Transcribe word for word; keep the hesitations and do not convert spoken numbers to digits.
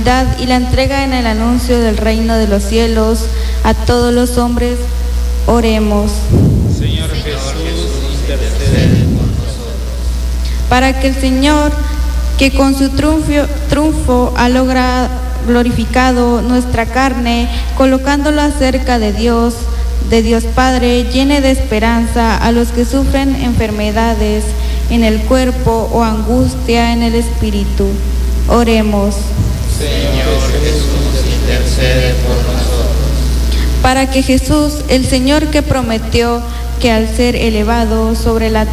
humildad y la entrega en el anuncio del reino de los cielos a todos los hombres. Oremos. Señor Jesús, intercede por nosotros. Para que el Señor, que con su triunfo, triunfo ha logrado glorificado nuestra carne, colocándola cerca de Dios, de Dios Padre, llene de esperanza a los que sufren enfermedades en el cuerpo o angustia en el espíritu. Oremos. Señor Jesús, intercede por nosotros. Para que Jesús, el Señor que prometió que al ser elevado sobre la